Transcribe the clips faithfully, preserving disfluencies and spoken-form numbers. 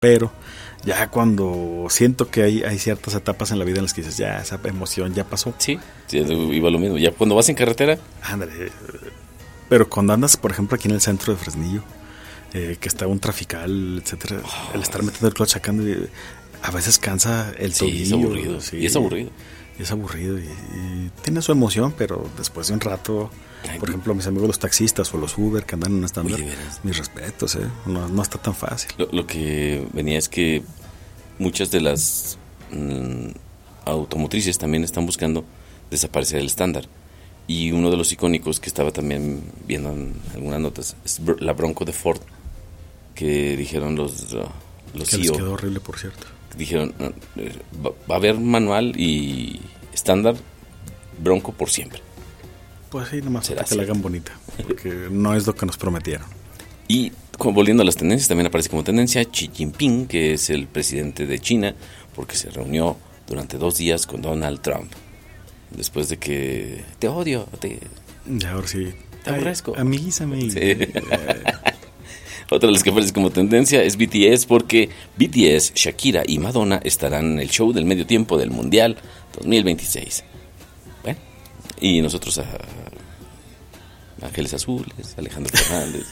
Pero ya cuando siento que hay, hay ciertas etapas en la vida en las que dices, ya, esa emoción ya pasó. Sí, sí, iba lo mismo. Ya cuando vas en carretera. Ándale. Pero cuando andas, por ejemplo, aquí en el centro de Fresnillo, eh, que está un trafical, etcétera, oh, el estar metiendo el clutch sacando, a veces cansa el tobillo. Sí, es aburrido. Sí, y es aburrido. Y es aburrido y, y tiene su emoción, pero después de un rato... Por ejemplo, mis amigos los taxistas o los Uber que andan en un estándar, mis respetos, ¿eh? no, no está tan fácil. Lo, lo que venía es que muchas de las mmm, automotrices también están buscando desaparecer el estándar. Y uno de los icónicos que estaba también viendo en algunas notas es la Bronco de Ford, que dijeron los, uh, los que C E O. Les quedó horrible, por cierto. Dijeron, uh, va, va a haber manual y estándar Bronco por siempre. Pues sí, nomás para que la hagan bonita, porque no es lo que nos prometieron. Y volviendo a las tendencias, también aparece como tendencia Xi Jinping, que es el presidente de China, porque se reunió durante dos días con Donald Trump. Después de que te odio, te... Ya, ahora sí. Te aborrezco. Amiguízame. Sí. Otra de las que aparece como tendencia es B T S, porque B T S, Shakira y Madonna estarán en el show del medio tiempo del Mundial dos mil veintiséis. Bueno, y nosotros a Ángeles Azules, Alejandro Fernández.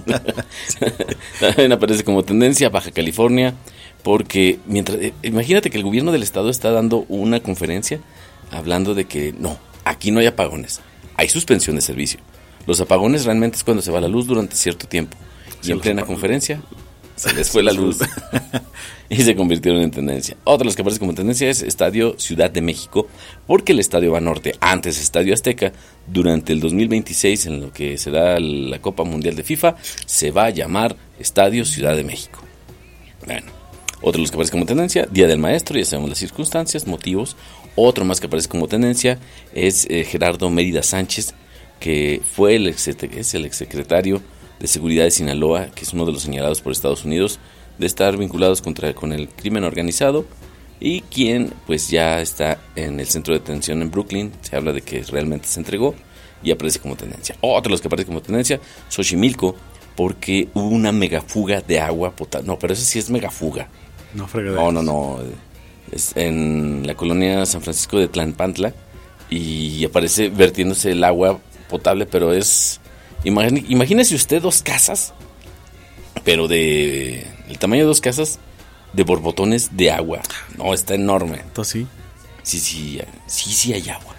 También aparece como tendencia Baja California, porque mientras eh, imagínate que el gobierno del estado está dando una conferencia hablando de que no, aquí no hay apagones, hay suspensión de servicio. Los apagones realmente es cuando se va la luz durante cierto tiempo. Y sí, en plena conferencia se les fue la luz y se convirtieron en tendencia. Otra de las que aparece como tendencia es Estadio Ciudad de México, porque el Estadio Banorte, antes Estadio Azteca, durante el dos mil veintiséis, en lo que será la Copa Mundial de FIFA, se va a llamar Estadio Ciudad de México. Bueno, otro de los que aparece como tendencia, Día del Maestro, ya sabemos las circunstancias, motivos. Otro más que aparece como tendencia es eh, Gerardo Mérida Sánchez, que fue el ex, es el exsecretario de Seguridad de Sinaloa, que es uno de los señalados por Estados Unidos de estar vinculados contra, con el crimen organizado, y quien pues ya está en el centro de detención en Brooklyn. Se habla de que realmente se entregó y aparece como tendencia. Otro de los que aparece como tendencia, Xochimilco, porque hubo una megafuga de agua potable. No, pero eso sí es megafuga. No, fregaderas. No, no, no. Es en la colonia San Francisco de Tlalnepantla y aparece vertiéndose el agua potable, pero es... Imagine, imagínese usted dos casas, pero de el tamaño de dos casas, de borbotones de agua. No, está enorme. ¿Entonces sí? Sí, sí, sí, sí hay agua.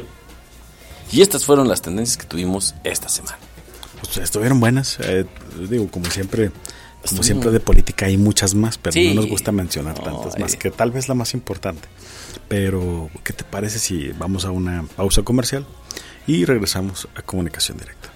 Y estas fueron las tendencias que tuvimos esta semana. Pues estuvieron buenas. Eh, digo, como siempre, como Estuvimos... siempre de política hay muchas más, pero sí. no nos gusta mencionar no, tantas más, eh. que tal vez la más importante. Pero, ¿qué te parece si vamos a una pausa comercial y regresamos a Comunicación Directa?